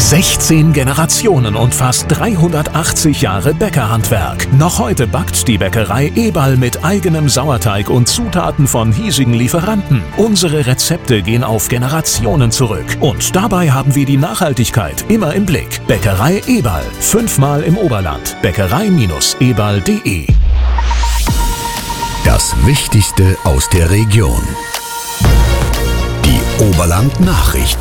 16 Generationen und fast 380 Jahre Bäckerhandwerk. Noch heute backt die Bäckerei Eberl mit eigenem Sauerteig und Zutaten von hiesigen Lieferanten. Unsere Rezepte gehen auf Generationen zurück. Und dabei haben wir die Nachhaltigkeit immer im Blick. Bäckerei Eberl. 5-mal im Oberland. Bäckerei-eberl.de. Das Wichtigste aus der Region. Die Oberland-Nachrichten.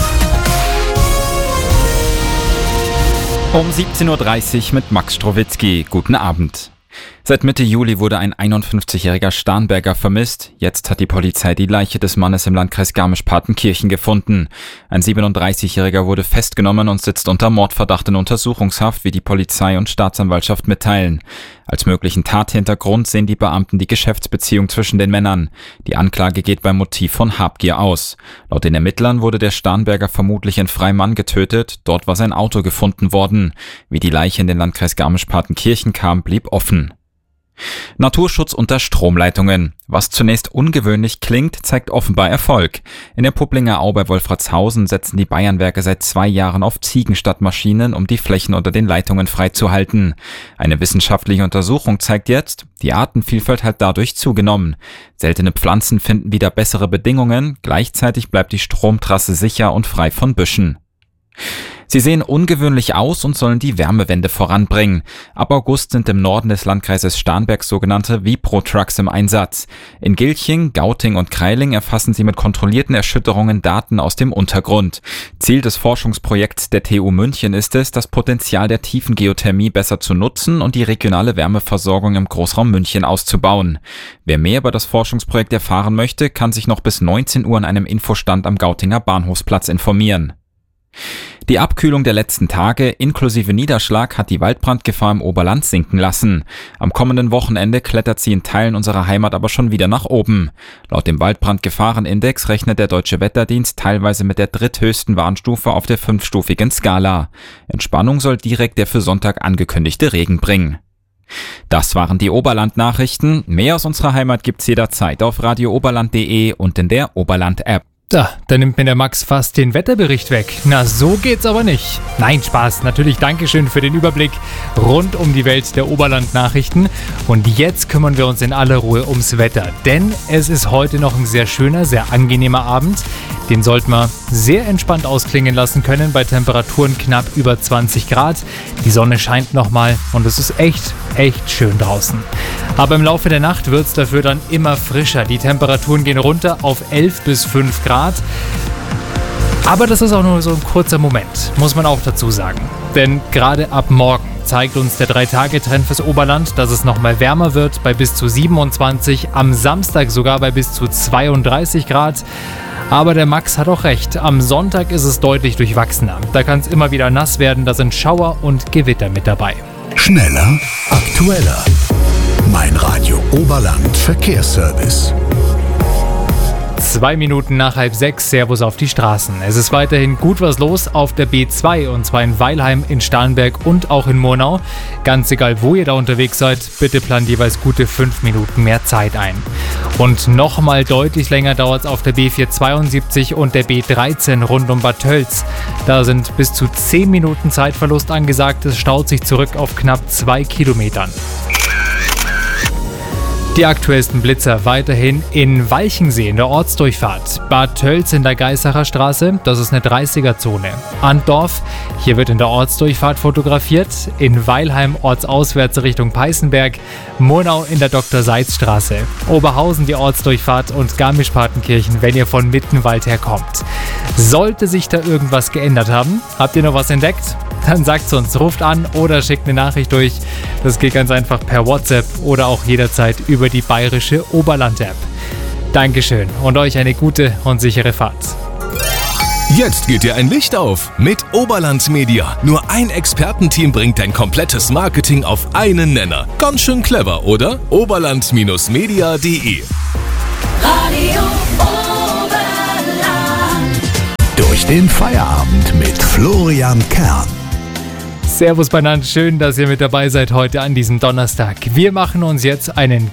Um 17.30 Uhr mit Max Strowitzki. Guten Abend. Seit Mitte Juli wurde ein 51-jähriger Starnberger vermisst. Jetzt hat die Polizei die Leiche des Mannes im Landkreis Garmisch-Partenkirchen gefunden. Ein 37-jähriger wurde festgenommen und sitzt unter Mordverdacht in Untersuchungshaft, wie die Polizei und Staatsanwaltschaft mitteilen. Als möglichen Tathintergrund sehen die Beamten die Geschäftsbeziehung zwischen den Männern. Die Anklage geht beim Motiv von Habgier aus. Laut den Ermittlern wurde der Starnberger vermutlich in Freimann getötet. Dort war sein Auto gefunden worden. Wie die Leiche in den Landkreis Garmisch-Partenkirchen kam, blieb offen. Naturschutz unter Stromleitungen. Was zunächst ungewöhnlich klingt, zeigt offenbar Erfolg. In der Pupplinger Au bei Wolfratshausen setzen die Bayernwerke seit 2 Jahren auf Ziegen statt Maschinen, um die Flächen unter den Leitungen freizuhalten. Eine wissenschaftliche Untersuchung zeigt jetzt, die Artenvielfalt hat dadurch zugenommen. Seltene Pflanzen finden wieder bessere Bedingungen, gleichzeitig bleibt die Stromtrasse sicher und frei von Büschen. Sie sehen ungewöhnlich aus und sollen die Wärmewende voranbringen. Ab August sind im Norden des Landkreises Starnberg sogenannte Vipro-Trucks im Einsatz. In Gilching, Gauting und Kreiling erfassen sie mit kontrollierten Erschütterungen Daten aus dem Untergrund. Ziel des Forschungsprojekts der TU München ist es, das Potenzial der Tiefengeothermie besser zu nutzen und die regionale Wärmeversorgung im Großraum München auszubauen. Wer mehr über das Forschungsprojekt erfahren möchte, kann sich noch bis 19 Uhr an einem Infostand am Gautinger Bahnhofsplatz informieren. Die Abkühlung der letzten Tage inklusive Niederschlag hat die Waldbrandgefahr im Oberland sinken lassen. Am kommenden Wochenende klettert sie in Teilen unserer Heimat aber schon wieder nach oben. Laut dem Waldbrandgefahrenindex rechnet der Deutsche Wetterdienst teilweise mit der dritthöchsten Warnstufe auf der 5-stufigen Skala. Entspannung soll direkt der für Sonntag angekündigte Regen bringen. Das waren die Oberland-Nachrichten. Mehr aus unserer Heimat gibt's jederzeit auf radiooberland.de und in der Oberland-App. Da nimmt mir der Max fast den Wetterbericht weg. Na, so geht's aber nicht. Nein, Spaß. Natürlich Dankeschön für den Überblick rund um die Welt der Oberland-Nachrichten. Und jetzt kümmern wir uns in aller Ruhe ums Wetter. Denn es ist heute noch ein sehr schöner, sehr angenehmer Abend. Den sollten wir sehr entspannt ausklingen lassen können bei Temperaturen knapp über 20 Grad. Die Sonne scheint nochmal und es ist echt schön draußen. Aber im Laufe der Nacht wird es dafür dann immer frischer. Die Temperaturen gehen runter auf 11 bis 5 Grad. Aber das ist auch nur so ein kurzer Moment, muss man auch dazu sagen. Denn gerade ab morgen zeigt uns der 3-Tage-Trend fürs Oberland, dass es nochmal wärmer wird bei bis zu 27, am Samstag sogar bei bis zu 32 Grad. Aber der Max hat auch recht, am Sonntag ist es deutlich durchwachsener. Da kann es immer wieder nass werden, da sind Schauer und Gewitter mit dabei. Schneller, aktueller. Mein Radio Oberland Verkehrsservice. 2 Minuten nach 5:30, Servus auf die Straßen. Es ist weiterhin gut was los auf der B2 und zwar in Weilheim, in Starnberg und auch in Murnau. Ganz egal, wo ihr da unterwegs seid, bitte plant jeweils gute 5 Minuten mehr Zeit ein. Und nochmal deutlich länger dauert es auf der B472 und der B13 rund um Bad Tölz. Da sind bis zu 10 Minuten Zeitverlust angesagt. Es staut sich zurück auf knapp 2 Kilometern. Die aktuellsten Blitzer weiterhin in Walchensee in der Ortsdurchfahrt. Bad Tölz in der Geißacher Straße, das ist eine 30er-Zone. Antdorf, hier wird in der Ortsdurchfahrt fotografiert. In Weilheim ortsauswärts Richtung Peißenberg. Murnau in der Dr.-Seitz-Straße. Oberhausen die Ortsdurchfahrt und Garmisch-Partenkirchen, wenn ihr von Mittenwald herkommt. Sollte sich da irgendwas geändert haben, habt ihr noch was entdeckt? Dann sagt's uns, ruft an oder schickt eine Nachricht durch. Das geht ganz einfach per WhatsApp oder auch jederzeit über die bayerische Oberland-App. Dankeschön und euch eine gute und sichere Fahrt. Jetzt geht dir ein Licht auf mit Oberland Media. Nur ein Expertenteam bringt dein komplettes Marketing auf einen Nenner. Ganz schön clever, oder? Oberland-media.de. Radio Oberland. Durch den Feierabend mit Florian Kern. Servus beieinander, schön, dass ihr mit dabei seid heute an diesem Donnerstag. Wir machen uns jetzt einen